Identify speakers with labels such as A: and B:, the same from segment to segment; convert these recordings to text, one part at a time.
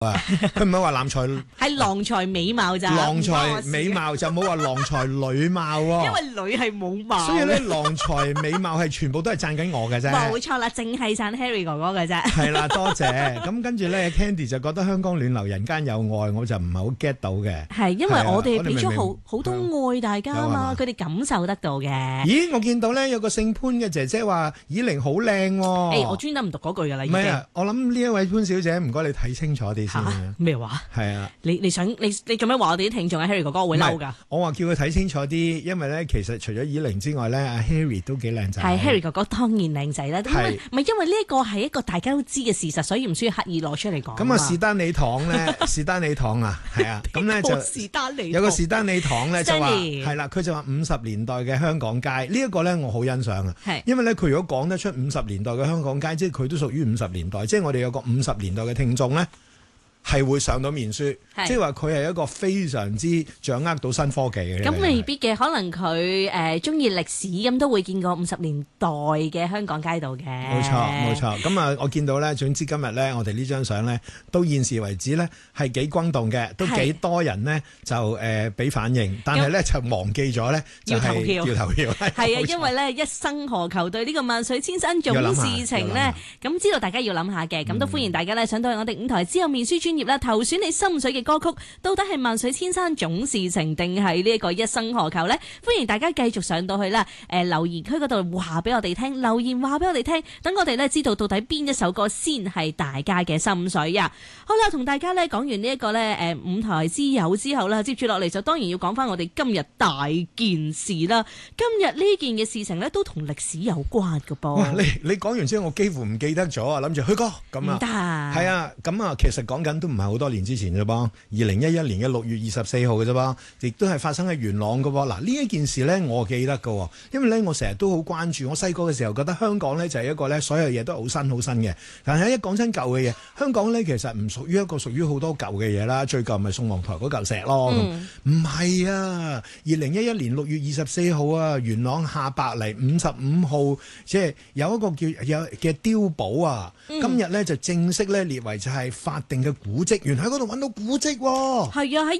A: 啊，佢唔係話男才，
B: 係郎才美貌咋？
A: 郎才美貌就冇話郎才女貌喎。
B: 因為女係冇貌。
A: 所以咧，郎才美貌係全部都係讚緊我嘅啫。
B: 冇錯啦，淨係讚 Harry 哥哥嘅啫。
A: 係啦，多謝。咁跟住咧 ，Candy 就覺得香港暖流人間有愛，我就唔係好 get 到嘅。
B: 係因為我哋俾咗好多愛大家啊嘛，佢哋感受得到嘅。
A: 咦，我見到咧有個姓潘嘅姐姐話以玲好靚喎。
B: 我專登唔讀嗰句噶啦，已經。
A: 唔係啊，我諗呢一位潘小姐，唔該你睇清楚啲。
B: 咩話？
A: 係啊，
B: 你咁樣話我哋啲聽眾啊 Harry 哥哥會嬲噶？
A: 我話叫佢睇清楚啲，因為咧其實除咗以玲之外咧，阿 Harry 都幾靚仔。
B: 係 Harry 哥哥當然靚仔啦，唔係因為呢一個係一個大家都知嘅事實，所以唔需要刻意攞出嚟講。
A: 咁啊，士丹利堂咧，士丹利堂啊，係啊，咁咧就有個士丹利堂咧就話係啦，佢就話50年代嘅香港街呢一個咧，我好欣賞啊，因為咧佢如果講得出50年代嘅香港街，即係佢都屬於50年代，即係我哋有個50年代嘅聽眾咧。係會上到面書，即係話佢係一個非常之掌握到新科技嘅。
B: 咁未必嘅，可能佢中意歷史，咁都會見過50年代嘅香港街道嘅。
A: 冇錯。咁啊，我見到咧，總之今日咧，我哋呢張相咧，到現時為止咧係幾轟動嘅，都幾多人呢就俾反應，但係咧就忘記咗咧就係要投票。
B: 係啊，因為咧一生何求對呢個萬水千山總是情咧，咁知道大家要諗下嘅，咁都歡迎大家咧上到去我哋舞台之後面書專業啦，投選你心水嘅歌曲，到底係萬水千山總是情定係呢一個一生何求呢？歡迎大家繼續上到去啦，留言區嗰度話俾我哋聽，留言話俾我哋聽，等我哋咧知道到底邊一首歌先係大家嘅心水啊！好啦，同大家咧講完呢一個咧舞台之友之後啦，接住落嚟就當然要講翻我哋今日大件事啦。今日呢件嘅事情咧都同歷史有關㗎噃。
A: 你講完之後，我幾乎唔記得咗啊！諗住去歌咁啊，
B: 唔得
A: 係啊，咁啊，其實講緊都唔係好多年之前啫噃，2011年嘅6月24號嘅啫噃，亦都係發生喺元朗嘅喎。嗱，呢一件事咧，我記得嘅，因為咧我成日都好關注。我細個嘅時候覺得香港咧就係一個咧所有嘢都好新嘅，但係一講真舊嘅嘢，香港咧其實唔屬於一個屬於好多舊嘅嘢啦。最舊咪宋皇台嗰嚿石咯，唔係啊！2011年6月24號啊，元朗下白泥55號，即係有一個有嘅碉堡啊，今日咧就正式咧列為就係法定嘅古蹟，原來喺嗰度揾到古蹟喎。係
B: 啊，喺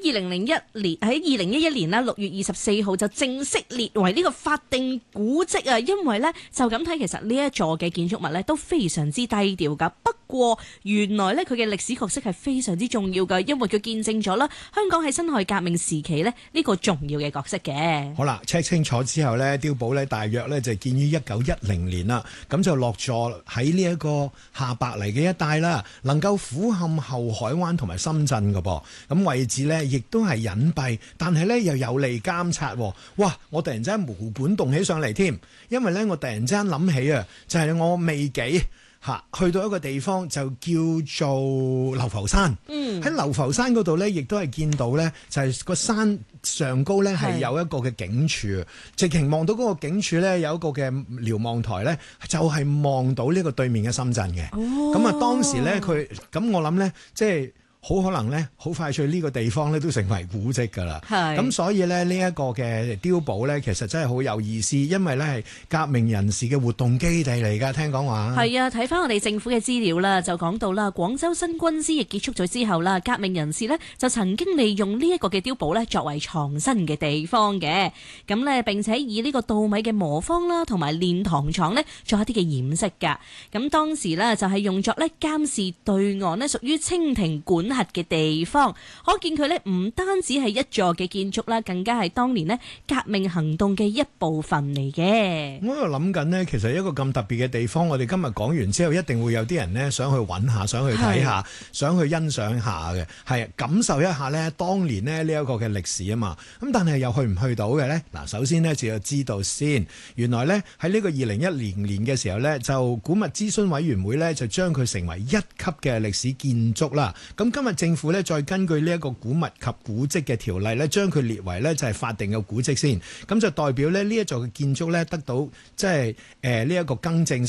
B: 2011年啦，6月24號就正式列為呢個法定古蹟啊。因為咧就咁睇，其實呢一座嘅建築物咧都非常之低調噶。不過原來咧佢嘅歷史角色係非常之重要噶，因為佢見證咗啦香港喺辛亥革命時期咧呢個重要嘅角色嘅。
A: 好啦 check 清楚之後咧，碉堡咧大約咧就建於1910年啦，咁就落座喺呢一個下白泥嘅一帶啦，能夠俯瞰後海灣同埋深圳嘅噃，咁位置咧亦都係隱蔽，但係咧又有利監察。哇！我突然之間毛管動起上嚟添，因為咧我突然之間諗起啊，就係我未幾去到一個地方就叫做流浮山。喺流浮山嗰度咧，亦都係見到咧，就係個山上高咧係有一個嘅警署，直情望到嗰個警署咧有一個嘅瞭望台咧，就係望到呢個對面嘅深圳嘅。咁啊，當時咧佢咁我諗咧，即係。好可能咧，好快脆呢個地方咧都成為古蹟㗎啦。咁所以咧呢一個嘅碉堡咧，其實真係好有意思，因為咧係革命人士嘅活動基地嚟㗎。聽講話
B: 係啊，睇翻我哋政府嘅資料啦，就講到啦，廣州新軍師亦結束咗之後啦，革命人士呢就曾經利用呢一個嘅碉堡咧作為藏身嘅地方嘅。咁咧並且以呢個稻米嘅磨坊啦，同埋煉糖廠呢做一啲嘅掩飾㗎。咁當時呢就係用作咧監視對岸呢屬於清廷管轄嘅地方，可見佢呢唔單止係一座嘅建築啦，更加係當年呢革命行動嘅一部分嚟嘅。
A: 我喺度諗緊呢，其實一個咁特別嘅地方，我哋今日講完之後，一定會有啲人呢想去揾下，想去睇下，想去欣賞下嘅，係感受一下呢當年呢一個嘅歷史啊嘛。咁但係又去唔去到嘅呢？嗱，首先呢就要知道先，原來呢喺呢個2010年嘅時候呢，就古物諮詢委員會呢就將佢成為1級嘅歷史建築啦。咁今日政府咧再根據呢一個古物及古蹟嘅條例咧，將佢列為咧就係法定嘅古蹟先，咁就代表咧呢一座嘅建築咧得到即係呢一個更加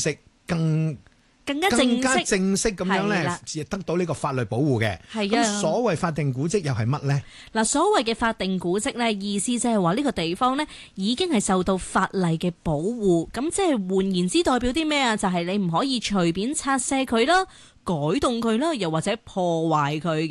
A: 正式咁樣咧，得到呢個法律保護嘅。係啊，咁所謂法定古蹟又係乜呢？
B: 嗱，所謂嘅法定古蹟呢，意思即係話呢個地方呢已經係受到法例嘅保護。咁即係換言之，代表啲咩啊？就係你唔可以隨便拆卸佢啦、 改動佢啦，又或者破壞佢嘅。